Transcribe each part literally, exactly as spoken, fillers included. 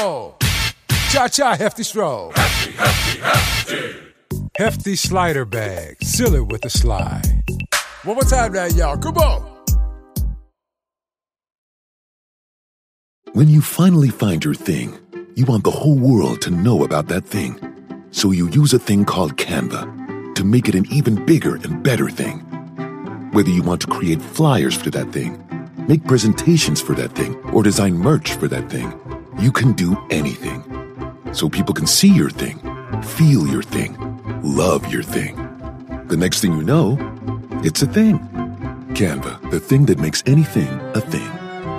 roll. Cha-cha, Hefty stroll. Hefty, hefty, hefty. Hefty slider bag. Seal it with a slide. One more time now, y'all. Come on. When you finally find your thing, you want the whole world to know about that thing. So you use a thing called Canva to make it an even bigger and better thing. Whether you want to create flyers for that thing, make presentations for that thing, or design merch for that thing, you can do anything. So people can see your thing, feel your thing, love your thing. The next thing you know, it's a thing. Canva, the thing that makes anything a thing.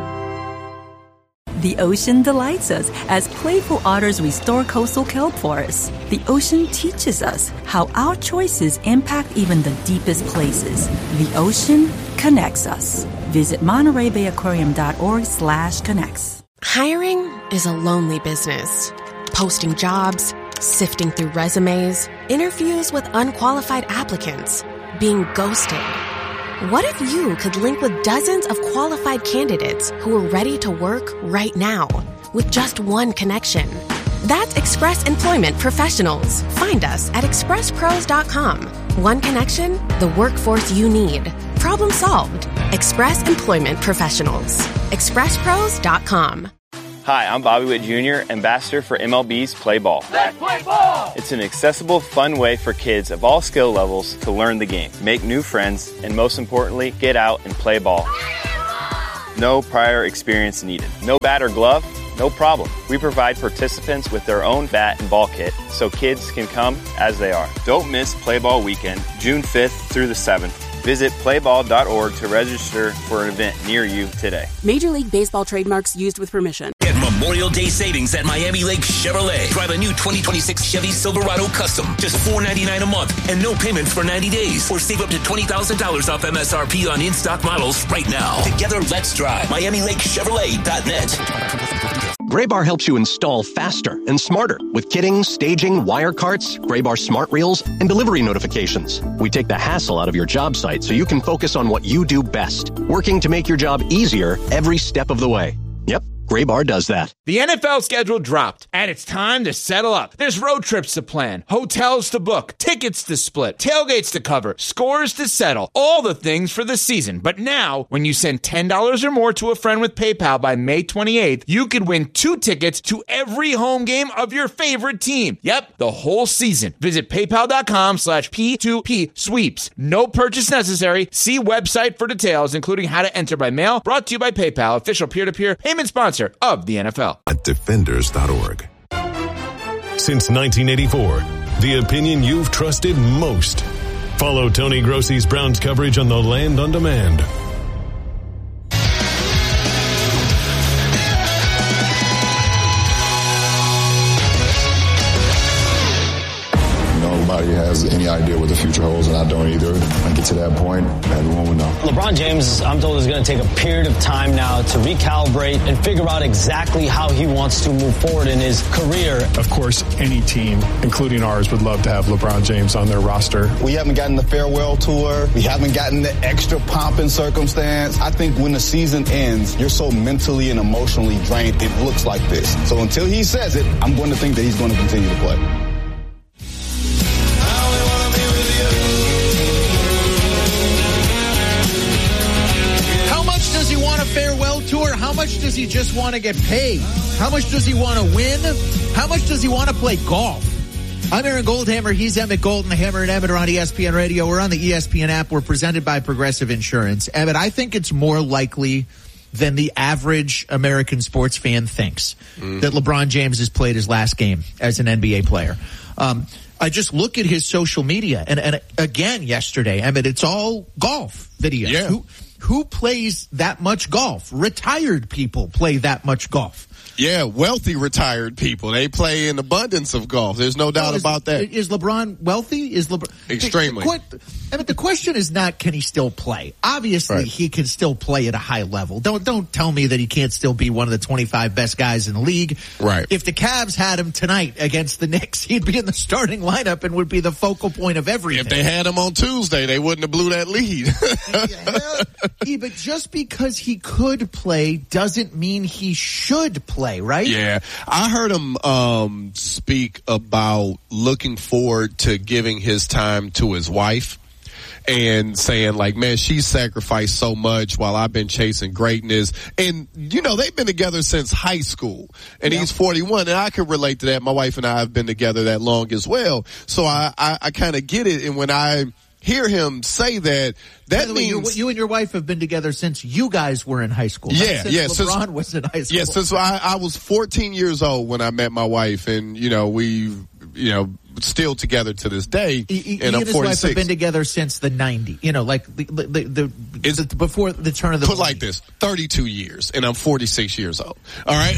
The ocean delights us as playful otters restore coastal kelp forests. The ocean teaches us how our choices impact even the deepest places. The ocean connects us. Visit Monterey Bay Aquarium dot org slash connects. Hiring is a lonely business. Posting jobs, sifting through resumes, interviews with unqualified applicants, being ghosted. What if you could link with dozens of qualified candidates who are ready to work right now with just one connection? That's Express Employment Professionals. Find us at express pros dot com. One connection, the workforce you need. Problem solved. Express Employment Professionals. express pros dot com. Hi, I'm Bobby Witt Junior, ambassador for M L B's Play Ball. Let's play ball! It's an accessible, fun way for kids of all skill levels to learn the game, make new friends, and most importantly, get out and play ball. No prior experience needed. No bat or glove? No problem. We provide participants with their own bat and ball kit so kids can come as they are. Don't miss Play Ball Weekend, June fifth through the seventh. Visit play ball dot org to register for an event near you today. Major League Baseball trademarks used with permission. Get Memorial Day savings at Miami Lake Chevrolet. Drive a new twenty twenty-six Chevy Silverado Custom. Just four ninety-nine a month and no payments for ninety days. Or save up to twenty thousand dollars off M S R P on in-stock models right now. Together, let's drive. Miami Lake Chevrolet dot net. Graybar helps you install faster and smarter with kitting, staging, wire carts, Graybar smart reels, and delivery notifications. We take the hassle out of your job site so you can focus on what you do best, working to make your job easier every step of the way. Yep, Graybar does that. The N F L schedule dropped, and it's time to settle up. There's road trips to plan, hotels to book, tickets to split, tailgates to cover, scores to settle, all the things for the season. But now, when you send ten dollars or more to a friend with PayPal by May twenty-eighth, you could win two tickets to every home game of your favorite team. Yep, the whole season. Visit paypal.com slash P2P sweeps. No purchase necessary. See website for details, including how to enter by mail. Brought to you by PayPal, official peer-to-peer payment sponsor of the N F L. At defenders dot org. Since nineteen eighty-four, the opinion you've trusted most. Follow Tony Grossi's Browns coverage on The Land on Demand. Nobody has any idea what the future holds, and I don't either. When I get to that point, everyone will know. LeBron James, I'm told, is going to take a period of time now to recalibrate and figure out exactly how he wants to move forward in his career. Of course, any team, including ours, would love to have LeBron James on their roster. We haven't gotten the farewell tour. We haven't gotten the extra pomp and circumstance. I think when the season ends, you're so mentally and emotionally drained, it looks like this. So until he says it, I'm going to think that he's going to continue to play. Farewell tour. How much does he just want to get paid? How much does he want to win? How much does he want to play golf? I'm Aaron Goldhammer. He's Emmett Golden. Hammer and Emmett are on E S P N Radio. We're on the E S P N app. We're presented by Progressive Insurance. Emmett, I think it's more likely than the average American sports fan thinks mm. that LeBron James has played his last game as an N B A player. Um, I just look at his social media, and, and again yesterday, Emmett, it's all golf videos. Yeah. Who, who plays that much golf? Retired people play that much golf. Yeah, wealthy retired people. They play in abundance of golf. There's no doubt well, is, about that. Is LeBron wealthy? Is LeBron extremely? The, the, I mean, the question is not can he still play. Obviously, right. he can still play at a high level. Don't don't tell me that he can't still be one of the twenty-five best guys in the league. Right. If the Cavs had him tonight against the Knicks, he'd be in the starting lineup and would be the focal point of everything. If they had him on Tuesday, they wouldn't have blew that lead. Yeah, but just because he could play doesn't mean he should play, right? Yeah. I heard him um, speak about looking forward to giving his time to his wife. And saying like, man, she sacrificed so much while I've been chasing greatness. And, you know, they've been together since high school. And yeah. he's forty-one. And I can relate to that. My wife and I have been together that long as well. So I, I, I kind of get it. And when I hear him say that, that By the way, means... you and your wife have been together since you guys were in high school. Yeah, since yeah. LeBron since, was in high school. Yeah, since I, I was fourteen years old when I met my wife. And, you know, we, you know... still together to this day. He, and he I'm and his forty-six. wife have been together since the nineties. You know, like the the, the, the, the before the turn of the. Put like this: thirty-two years, and I'm forty-six years old. All right,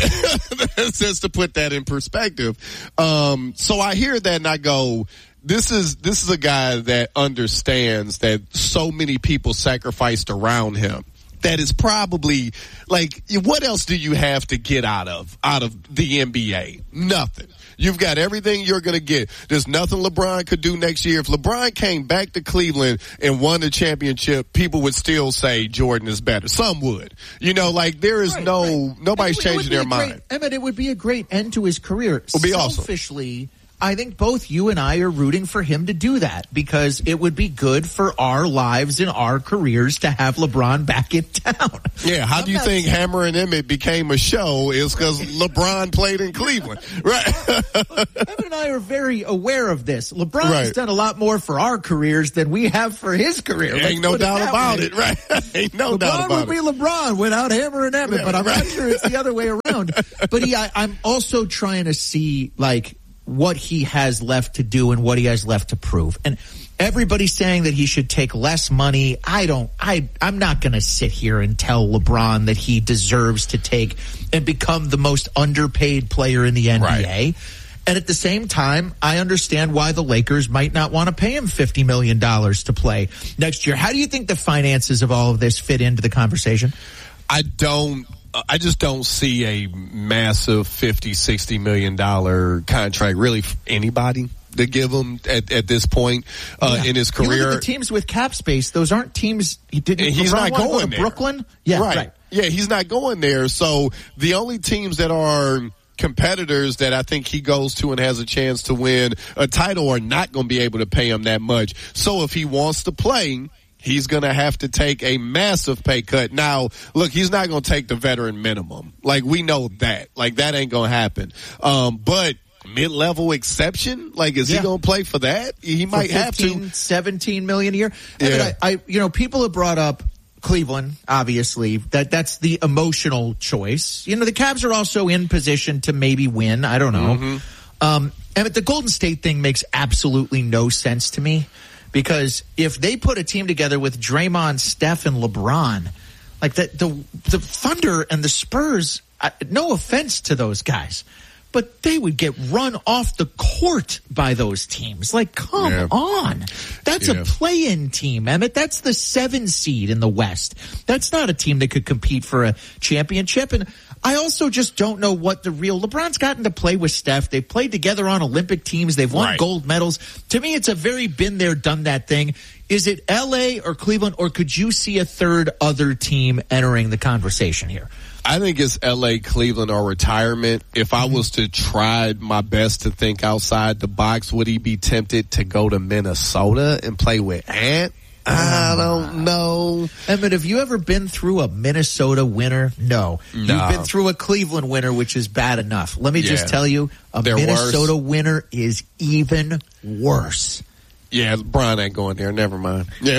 just to put that in perspective. Um, so I hear that and I go, this is this is a guy that understands that so many people sacrificed around him. That is probably like, what else do you have to get out of out of the N B A? Nothing. You've got everything you're going to get. There's nothing LeBron could do next year. If LeBron came back to Cleveland and won the championship, people would still say Jordan is better. Some would. You know, like there is right, no, right. nobody's it, changing it their great, mind. Emmett, it would be a great end to his career. It would be Selfishly, awesome. I think both you and I are rooting for him to do that because it would be good for our lives and our careers to have LeBron back in town. Yeah, how I'm do you think saying... Hammer and Emmett became a show is because LeBron played in Cleveland, right? Emmett and I are very aware of this. LeBron right. has done a lot more for our careers than we have for his career. Ain't no doubt about it, right? Ain't no LeBron doubt about it. LeBron would be LeBron without Hammer and Emmett, yeah, but I'm right. not sure it's the other way around. But he, I, I'm also trying to see, like, what he has left to do and what he has left to prove. And everybody's saying that he should take less money. I don't, I, I'm not going to sit here and tell LeBron that he deserves to take and become the most underpaid player in the N B A. Right. And at the same time, I understand why the Lakers might not want to pay him fifty million dollars to play next year. How do you think the finances of all of this fit into the conversation? I don't. I just don't see a massive fifty, sixty million dollar contract really for anybody to give him at, at this point uh, yeah. in his career. You look at the teams with cap space; those aren't teams. He didn't. And he's LeBron not going go to there. Brooklyn, yeah, right. right. Yeah, he's not going there. So the only teams that are competitors that I think he goes to and has a chance to win a title are not going to be able to pay him that much. So if he wants to play, he's going to have to take a massive pay cut. Now, look, he's not going to take the veteran minimum. Like, we know that. Like, that ain't going to happen. Um, but mid-level exception, like, is yeah. he going to play for that? He might for fifteen, have to. seventeen million a year. Yeah. I, I, you know, people have brought up Cleveland, obviously. That that's the emotional choice. You know, the Cavs are also in position to maybe win. I don't know. Mm-hmm. Um, and the Golden State thing makes absolutely no sense to me. Because if they put a team together with Draymond, Steph, and LeBron, like the the, the Thunder and the Spurs, uh, no offense to those guys, but they would get run off the court by those teams. Like, come yeah. on. That's yeah. a play-in team, Emmett. That's the seven seed in the West. That's not a team that could compete for a championship. And I also just don't know what the real LeBron's gotten to play with Steph. They've played together on Olympic teams. They've won right. gold medals. To me, it's a very been there, done that thing. Is it L A or Cleveland, or could you see a third other team entering the conversation here? I think it's L A, Cleveland, or retirement. If I was to try my best to think outside the box, would he be tempted to go to Minnesota and play with Ant? I don't know. Emmett, have you ever been through a Minnesota winter? No. no. You've been through a Cleveland winter, which is bad enough. Let me yeah. just tell you, a They're Minnesota worse. winter is even worse. Yeah, Brian ain't going there. Never mind. Yeah,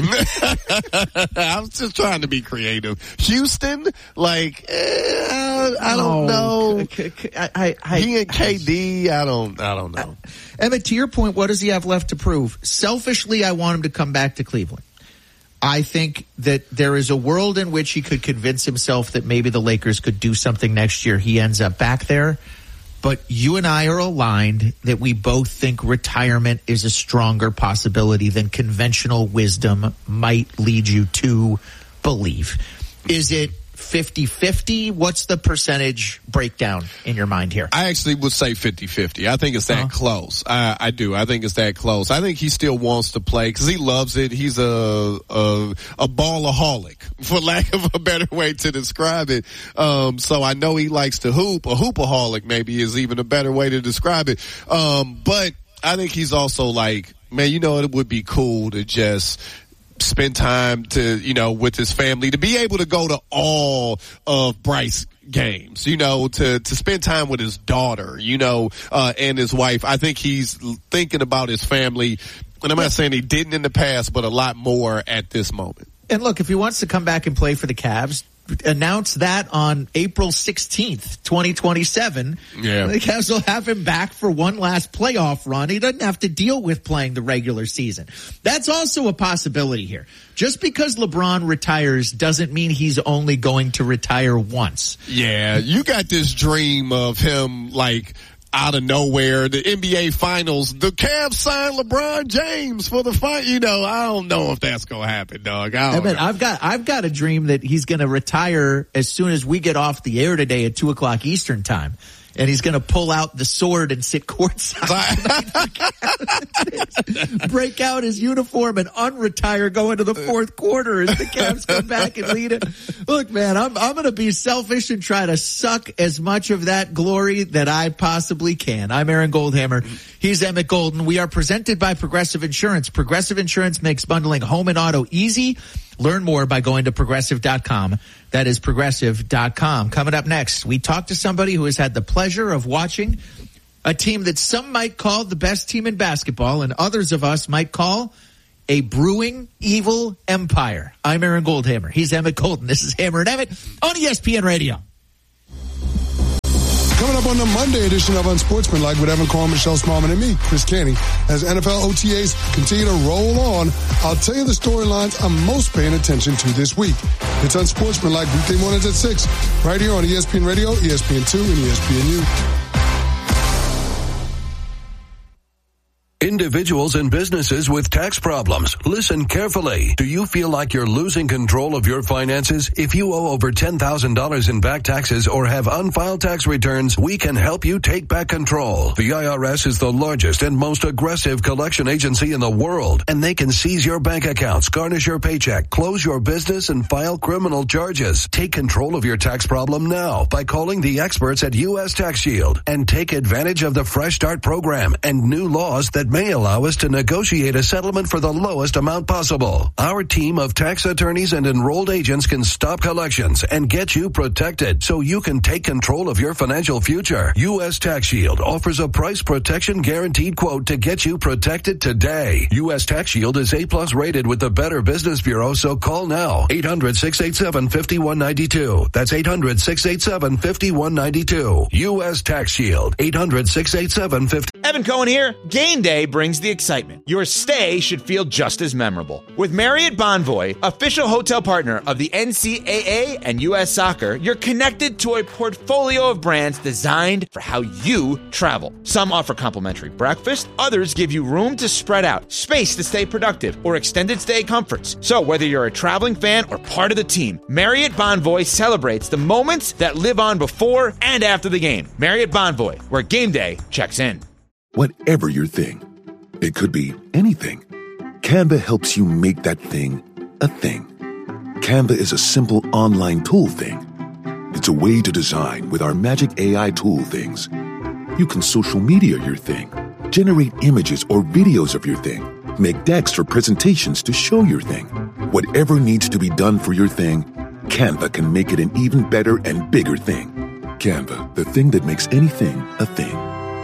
I was just trying to be creative. Houston, like, eh, I, I don't no. know. I, I, I, he and K D, I don't, I don't know. Emmett, to your point, what does he have left to prove? Selfishly, I want him to come back to Cleveland. I think that there is a world in which he could convince himself that maybe the Lakers could do something next year. He ends up back there. But you and I are aligned that we both think retirement is a stronger possibility than conventional wisdom might lead you to believe. Is it fifty-fifty? What's the percentage breakdown in your mind here? I actually would say fifty-fifty. I think it's that uh-huh. close. I, I do. I think it's that close. I think he still wants to play because he loves it. He's a, a, a ballaholic, for lack of a better way to describe it. Um, so I know he likes to hoop. A hoopaholic maybe is even a better way to describe it. Um, but I think he's also like, man, you know, it would be cool to just spend time to, you know, with his family, to be able to go to all of Bryce games, you know, to, to spend time with his daughter, you know, uh, and his wife. I think he's thinking about his family. And I'm not saying he didn't in the past, but a lot more at this moment. And look, if he wants to come back and play for the Cavs, announce that on April sixteenth, twenty twenty-seven. Yeah. The Cavs will have him back for one last playoff run. He doesn't have to deal with playing the regular season. That's also a possibility here. Just because LeBron retires doesn't mean he's only going to retire once. Yeah, you got this dream of him like out of nowhere, the N B A Finals, the Cavs signed LeBron James for the fight. You know, I don't know if that's gonna happen, dog. I, I mean, I've got I've got a dream that he's gonna retire as soon as we get off the air today at two o'clock Eastern time. And he's going to pull out the sword and sit courtside. Break out his uniform and unretire, go into the fourth quarter as the Cavs come back and lead it. Look, man, I'm I'm going to be selfish and try to suck as much of that glory that I possibly can. I'm Aaron Goldhammer. He's Emmett Golden. We are presented by Progressive Insurance. Progressive Insurance makes bundling home and auto easy. Learn more by going to progressive dot com. That is progressive dot com. Coming up next, we talk to somebody who has had the pleasure of watching a team that some might call the best team in basketball and others of us might call a brewing evil empire. I'm Aaron Goldhammer. He's Emmett Golden. This is Hammer and Emmett on E S P N Radio. Coming up on the Monday edition of Unsportsmanlike with Evan Cohen, Michelle Smallman, and me, Chris Canty, as N F L O T As continue to roll on, I'll tell you the storylines I'm most paying attention to this week. It's Unsportsmanlike weekday mornings at six, right here on E S P N Radio, E S P N two, and E S P N U. Individuals and businesses with tax problems, listen carefully. Do you feel like you're losing control of your finances? If you owe over ten thousand dollars in back taxes or have unfiled tax returns, we can help you take back control. The I R S is the largest and most aggressive collection agency in the world, and they can seize your bank accounts, garnish your paycheck, close your business, and file criminal charges. Take control of your tax problem now by calling the experts at U S Tax Shield and take advantage of the Fresh Start program and new laws that may allow us to negotiate a settlement for the lowest amount possible. Our team of tax attorneys and enrolled agents can stop collections and get you protected so you can take control of your financial future. U S Tax Shield offers a price protection guaranteed quote to get you protected today. U S Tax Shield is A plus rated with the Better Business Bureau, so call now. eight hundred, six eight seven, five one nine two. That's eight hundred, six eight seven, five one nine two. U S Tax Shield. eight hundred, six eight seven, five Evan Cohen here. Game day brings the excitement. Your stay should feel just as memorable. With Marriott Bonvoy, official hotel partner of the N C double A and U S Soccer, you're connected to a portfolio of brands designed for how you travel. Some offer complimentary breakfast, others give you room to spread out, space to stay productive, or extended stay comforts. So whether you're a traveling fan or part of the team, Marriott Bonvoy celebrates the moments that live on before and after the game. Marriott Bonvoy, where game day checks in. Whatever your thing, it could be anything. Canva helps you make that thing a thing. Canva is a simple online tool thing. It's a way to design with our magic A I tool things. You can social media your thing, generate images or videos of your thing, make decks or presentations to show your thing. Whatever needs to be done for your thing, Canva can make it an even better and bigger thing. Canva, the thing that makes anything a thing.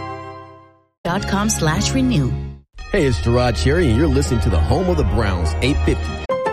Dot com slash renew. Hey, it's Gerard Cherry, and you're listening to the home of the Browns, eight fifty.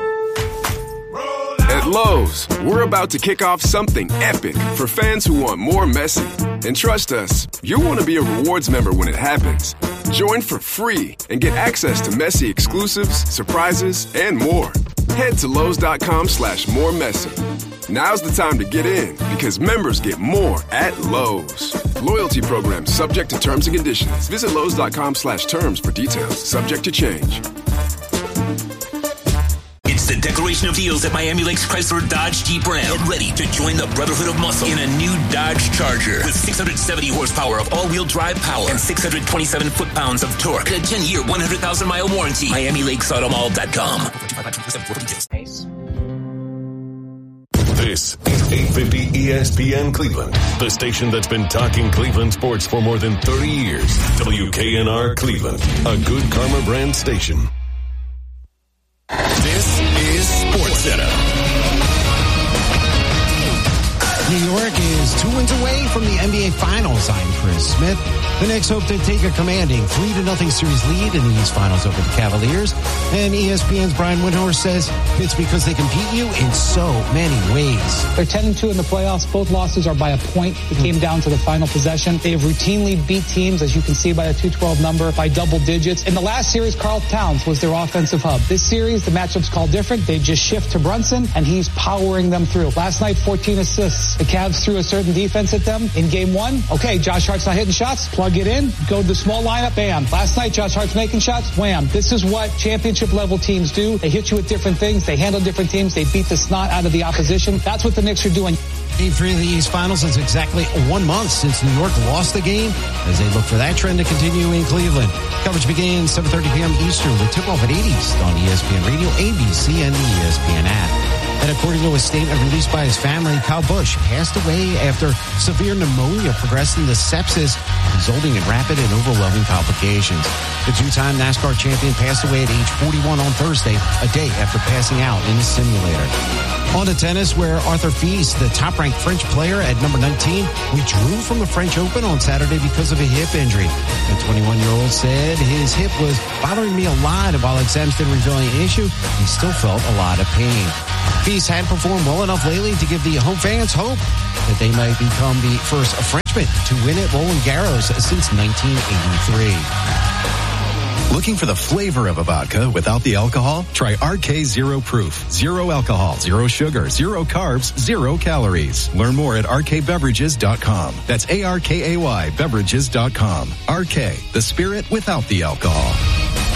At Lowe's, we're about to kick off something epic for fans who want more Messi. And trust us, you'll want to be a rewards member when it happens. Join for free and get access to Messi exclusives, surprises, and more. Head to Lowe's.com slash more Messi. Now's the time to get in because members get more at Lowe's. Loyalty program subject to terms and conditions. Visit Lowe's.com slash terms for details. Subject to change. It's the declaration of deals at Miami Lakes Chrysler Dodge Jeep Ram. Get ready to join the Brotherhood of Muscle in a new Dodge Charger with six hundred seventy horsepower of all-wheel drive power and six hundred twenty-seven foot-pounds of torque. And a ten-year, one hundred thousand mile warranty. Miami Lakes Auto Mall dot com. This is eight fifty E S P N Cleveland, the station that's been talking Cleveland sports for more than thirty years. W K N R Cleveland, a Good Karma brand station. This is SportsCenter. New York is two wins away from the N B A Finals. I'm Chris Smith. The Knicks hope to take a commanding three to nothing series lead in the East Finals over the Cavaliers. And E S P N's Brian Windhorst says it's because they can beat you in so many ways. They're ten and two in the playoffs. Both losses are by a point. It came down to the final possession. They have routinely beat teams, as you can see by the two twelve number, by double digits. In the last series, Karl Towns was their offensive hub. This series, the matchup's called different. They just shift to Brunson, and he's powering them through. Last night, fourteen assists. The Cavs threw a certain defense at them in game one. Okay, Josh Hart's not hitting shots. Plug it in. Go to the small lineup. Bam. Last night, Josh Hart's making shots. Wham. This is what championship level teams do. They hit you with different things. They handle different teams. They beat the snot out of the opposition. That's what the Knicks are doing. Game three of the East Finals is exactly one month since New York lost the game as they look for that trend to continue in Cleveland. Coverage begins seven thirty p.m. Eastern with tip-off at eight East on E S P N Radio, A B C, and the E S P N app. And according to a statement released by his family, Kyle Busch passed away after severe pneumonia progressed into sepsis, resulting in rapid and overwhelming complications. The two-time NASCAR champion passed away at age forty-one on Thursday, a day after passing out in the simulator. On to tennis, where Arthur Fils, the top-ranked French player at number nineteen, withdrew from the French Open on Saturday because of a hip injury. The twenty-one-year-old said his hip was bothering me a lot, and while exams didn't reveal any issue, he still felt a lot of pain. Fils had performed well enough lately to give the home fans hope that they might become the first Frenchman to win at Roland Garros since nineteen eighty-three. Looking for the flavor of a vodka without the alcohol? Try R K Zero Proof. Zero alcohol, zero sugar, zero carbs, zero calories. Learn more at R K beverages dot com. That's A R K A Y beverages dot com. R K, the spirit without the alcohol.